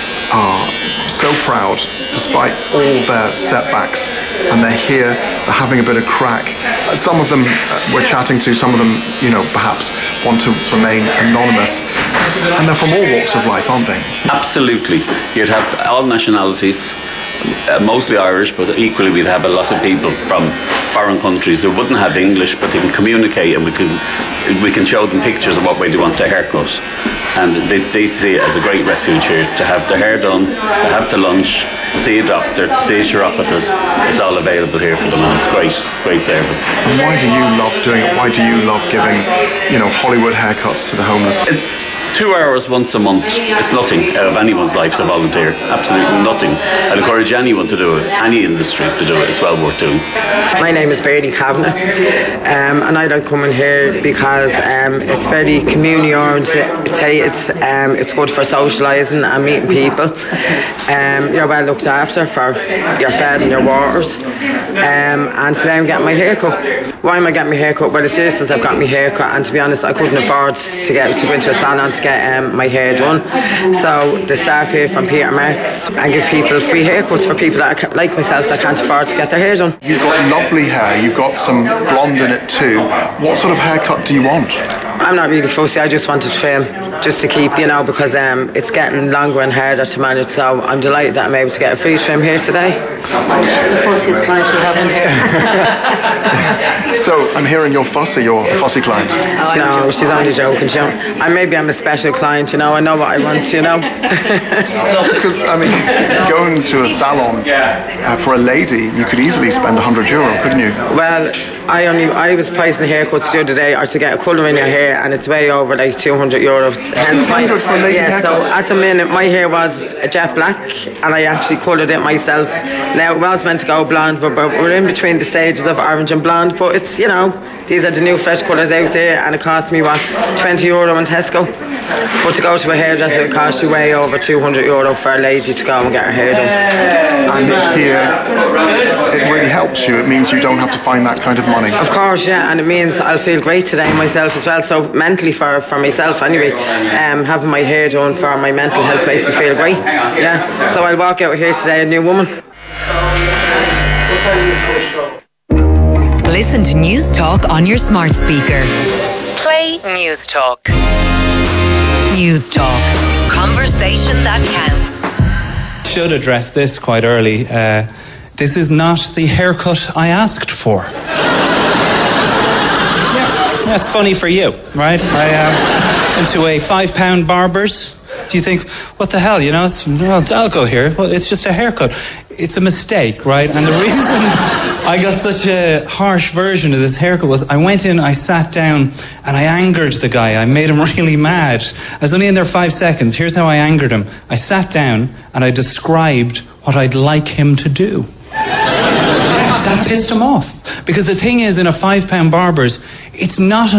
are so proud despite all their setbacks, and they're here, they're having a bit of crack. Some of them uh, we're chatting to, some of them, you know, perhaps want to remain anonymous, and they're from all walks of life, aren't they? Absolutely. You'd have all nationalities, uh, mostly Irish, but equally we'd have a lot of people from foreign countries who wouldn't have English, but they can communicate, and we can we can show them pictures of what way they want their haircut. And they, they see it as a great refuge here, to have their hair done, to have the lunch, to see a doctor, to see a chiropodist. It's all available here for them, and it's great, great service. And why do you love doing it? Why do you love giving, you know, Hollywood haircuts to the homeless? It's two hours once a month. It's nothing out of anyone's life to volunteer. Absolutely nothing. I'd encourage anyone to do it, any industry to do it. It's well worth doing. My name is Bernie Kavanagh, um, and I like coming here because um, it's very community oriented. It's, um, it's good for socialising and meeting people. Um, you're well looked after for your fed and your waters. Um, and today I'm getting my haircut. Why am I getting my haircut? Well, it's years since I've got my haircut, and to be honest, I couldn't afford to get to go into a salon to get um, my hair done. So the staff here from Peter Marks and give people free haircuts for people that are, like myself, that can't afford to get their hair done. You've got lovely hair, you've got some blonde in it too. What sort of haircut do you want? I'm not really fussy, I just want to trim, just to keep, you know, because um, it's getting longer and harder to manage, so I'm delighted that I'm able to get a free trim here today. She's the fussiest client we have in here. So I'm hearing you're fussy, you're a fussy client. No, she's only joking. She, I maybe I'm a special client, you know, I know what I want, you know. Because, I mean, going to a salon uh, for a lady, you could easily spend one hundred euro, couldn't you? Well, I only I was pricing the haircuts the other day, or to get a colour in your hair, and it's way over like two hundred euro. Hence my, two hundred for a lady yeah, haircut? so at the minute my hair was a jet black, and I actually coloured it myself. Now it was meant to go blonde, but, but we're in between the stages of orange and blonde, but it's, you know, These are the new fresh colours out there, and it cost me what twenty euro in Tesco. But to go to a hairdresser, it costs you way over two hundred euro for a lady to go and get her hair done. And here, it really helps you. It means you don't have to find that kind of money. Of course, yeah, and it means I'll feel great today myself as well. So mentally, for, for myself anyway, um, having my hair done for my mental health makes me feel great. Yeah, so I'll walk out here today a new woman. Listen to News Talk on your smart speaker. Play News Talk. News Talk. Conversation that counts. Should address this quite early. Uh, this is not the haircut I asked for. Yeah, that's funny for you, right? I uh, went to a five pound barber's. Do you think, what the hell, you know, it's, well, I'll go here. Well, it's just a haircut. It's a mistake, right? And the reason I got such a harsh version of this haircut was I went in, I sat down, and I angered the guy. I made him really mad. I was only in there five seconds. Here's how I angered him. I sat down, and I described what I'd like him to do. That pissed him off. Because the thing is, in a five pound barber's, it's not